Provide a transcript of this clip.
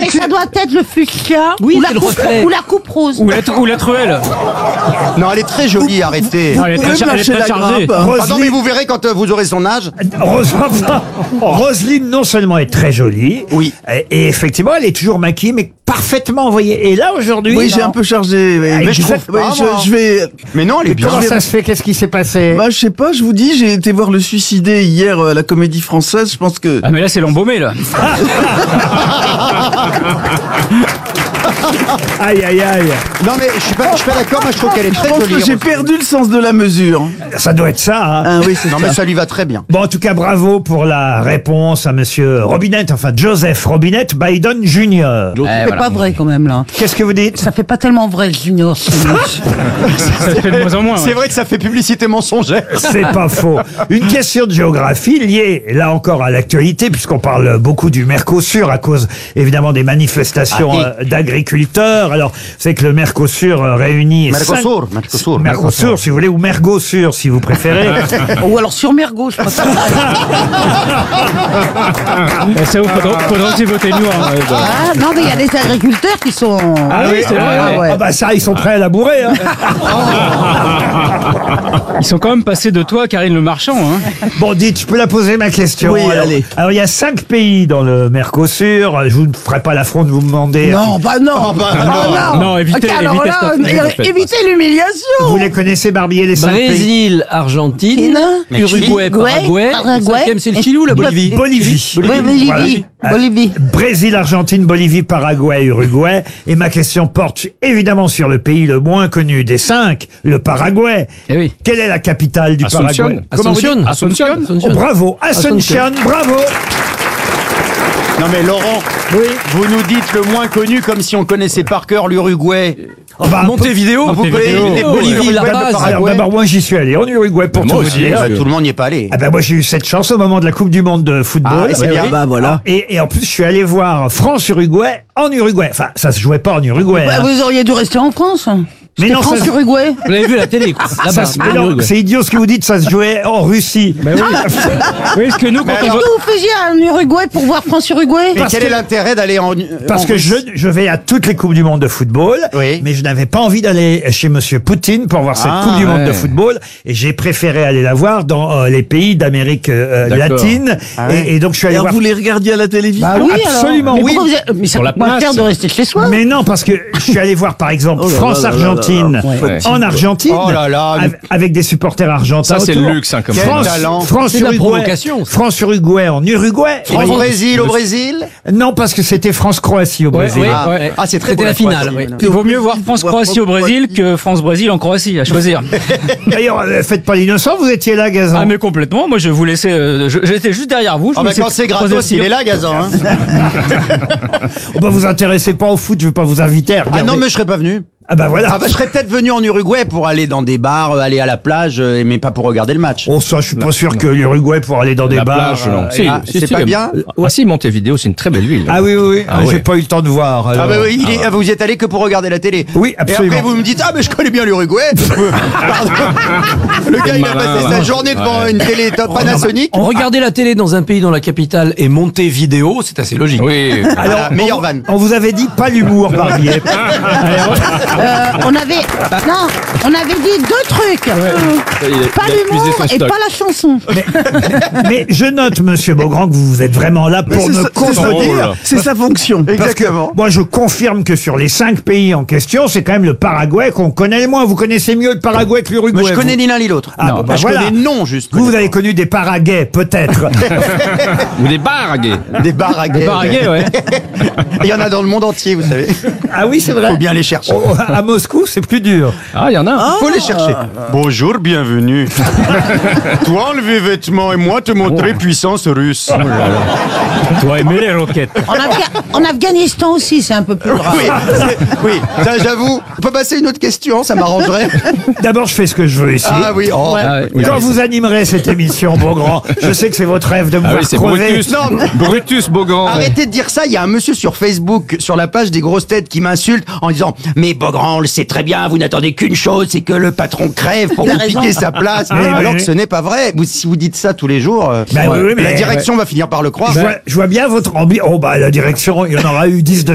Mais ça doit être le fuchsia Oui, c'est le reflet. ou la coupe rose. Ou la truelle. Non, elle est très jolie, arrêtez. Non, elle est très chargée. Pardon, mais vous verrez quand vous aurez son âge. Roselyne, non seulement est très jolie, Oui. et effectivement, elle est toujours maquillée, mais parfaitement envoyée. Et là, aujourd'hui... Oui, j'ai un peu chargé. Mais je trouve pas, moi. je vais. Mais non, elle est bien. Comment ça se fait? Qu'est-ce qui s'est passé? Bah, je sais pas, je vous dis, j'ai été voir Le Suicidé hier à la Comédie Française. Je pense que. Ah mais là c'est l'embaumé là. Aïe, aïe, aïe. Non, mais je suis pas d'accord. Moi, je trouve qu'elle est Je très pense jolie. que j'ai perdu le sens de la mesure. Ça doit être ça, hein. Ah oui, c'est Non, ça. mais ça lui va très bien. Bon, en tout cas, bravo pour la réponse à monsieur Robinette, enfin Joseph Robinette Biden Jr. C'est pas vrai quand même là. Qu'est-ce que vous dites? Ça fait pas tellement vrai Junior. Ça fait de moins en moins. C'est vrai que ça fait publicité mensongère. C'est pas faux. Une question de géographie liée, là encore, à l'actualité, puisqu'on parle beaucoup du Mercosur à cause, évidemment, des manifestations d'agriculteurs. Alors, c'est que le Mercosur réunit... Mercosur, si vous voulez, ou Mergosur, si vous préférez. Ou alors sur Mergo, je crois. Ça faudra aussi voter nous. Hein, Ah non, mais il y a des agriculteurs qui sont. Ah oui, c'est vrai. Ah, ouais. Ah bah ça, ils sont prêts à labourer. Hein. Ils sont quand même passés de toi, Karine Le Marchand. Hein. Bon, dites, je peux la poser ma question. Oui, alors, allez. Alors, il y a 5 pays dans le Mercosur. Je vous ne ferai pas l'affront de vous demander. Non, bah non. Non, évitez Alors là, évitez l'humiliation. Vous les connaissez, Barbier, les 5 pays? Brésil, Argentine, Uruguay, Paraguay. Cinquième, c'est le Chili ou la Bolivie? Bolivie. Bolivie. Bolivie. Brésil, Argentine, Bolivie, Paraguay, Uruguay. Et ma question porte évidemment sur le pays le moins connu des 5, le Paraguay. Eh oui. Quelle est la capitale du Asunción. Paraguay? Comment vous dites? Asunción. Oh, bravo, Asunción, bravo. Non, mais Laurent, vous nous dites le moins connu comme si on connaissait par cœur l'Uruguay. Oh, bah, Montevideo. Vous connaissez Bolivie, La Paz. alors d'abord, moi j'y suis allé en Uruguay pour tout vous dire. Tout le monde n'y est pas allé. Ah ben moi j'ai eu cette chance au moment de la Coupe du Monde de football. Ah, c'est bien. Bah voilà. Et en plus je suis allé voir France-Uruguay en Uruguay. Enfin ça se jouait pas en Uruguay. Bah, hein. vous auriez dû rester en France. Mais non, France ça- Uruguay. Vous l'avez vu à la télé, quoi. Ça Là-bas, se- mais non, c'est idiot ce que vous dites, ça se jouait en Russie. Oui, parce que nous, quand on Qu'est-ce vote. que vous faisiez en Uruguay pour voir France Uruguay? Mais quel est l'intérêt d'aller en. Parce que je vais à toutes les Coupes du Monde de football, Oui. mais je n'avais pas envie d'aller chez Monsieur Poutine pour voir cette Coupe du Monde de football, et j'ai préféré aller la voir dans les pays d'Amérique latine, et donc je suis allé Alors voir... vous les regardiez à la télévision? Bah oui, absolument, alors. Mais oui. pourquoi vous êtes- Mais ça Sur la coûte moins place. cher de rester chez soi. Mais non, parce que je suis allé voir par exemple Oh là là France-Argentine là là là. en Argentine, Oh là là, avec des supporters argentins. Ça, c'est le autour. luxe, hein, comme Quel ça. talent. C'est de la France-Uruguay. provocation. France-Uruguay en Uruguay. France-Brésil au Brésil. Non, parce que c'était France-Croatie au Brésil. oui. Ah, c'est très C'était beau, la finale. Croatie. Oui. Il vaut mieux voir France-Croatie au Brésil que France-Brésil en Croatie, à choisir. D'ailleurs, faites pas l'innocent, vous étiez là, Gazan. Ah mais complètement, moi je vous laissais, j'étais juste derrière vous. Je Ah me bah laissais quand c'est croiser gratos, le il est tir. là, Gazan. Hein. Oh, bah, vous intéressez pas au foot, je vais pas vous inviter à Ah regarder. non, mais je serais pas venu. Ah bah voilà. Ah bah je serais peut-être venu en Uruguay pour aller dans des bars, aller à la plage, mais pas pour regarder le match. Oh, ça, je suis pas sûr que l'Uruguay pour aller dans des La bars. plage, non. Si, ah, si, c'est si, pas bien. Ah si, Montevideo, c'est une très belle ville. Ah oui, oui, oui. Ah J'ai ouais. pas eu le temps de voir. Ah alors. bah oui, vous y êtes allé que pour regarder la télé. Oui, absolument. Et après vous me dites ah mais je connais bien l'Uruguay. Pardon. Le gars il a passé sa journée devant une télé top Panasonic. Regarder la télé dans un pays dont la capitale est Montevideo, c'est assez logique. Oui. Alors meilleure vanne. On vous avait dit pas l'humour, Barbier. On avait dit 2 trucs. Pas l'humour et pas la chanson. Mais je note, monsieur Beaugrand, que vous êtes vraiment là pour me contredire. C'est sa fonction. Exactement. Moi, je confirme que sur les 5 pays en question, c'est quand même le Paraguay qu'on connaît le moins. Vous connaissez mieux le Paraguay que l'Uruguay. Moi je connais vous. ni l'un ni l'autre. Ah, bah, je voilà. connais non juste. Vous avez connu des Paraguais, peut-être. Ou des bargues. Des bars à Des barguets, ouais. Il y en a dans le monde entier, vous savez. Ah oui, c'est vrai. Faut bien les chercher. Oh, à Moscou, c'est plus dur. Ah, il y en a. Faut les chercher. Bonjour, bienvenue. Toi enlever vêtements et moi te montrer puissance russe. Toi aimer les roquettes. En Afghanistan aussi, c'est un peu plus grave. Oui, ça j'avoue. On peut passer à une autre question, ça m'arrangerait. D'abord, je fais ce que je veux ici. Ah oui, oh. Ah, oui. Quand vous animerez cette émission, Beaugrand, je sais que c'est votre rêve de me Ah voir oui, c'est crever. Brutus. Non, mais- Brutus Beaugrand. Arrêtez de dire ça, il y a un monsieur sur Facebook, sur la page des grosses têtes, qui m'insulte en disant « Mais Beaugrand, on le sait très bien, vous n'attendez qu'une chose, c'est que le patron crève pour Il a vous raison. piquer sa place. Oui, Alors oui. que ce n'est pas vrai. Si vous dites ça tous les jours, Bah oui, oui, mais- la direction va finir par le croire. Je vois bien votre ambition. Oh bah la direction, il y en aura eu 10 de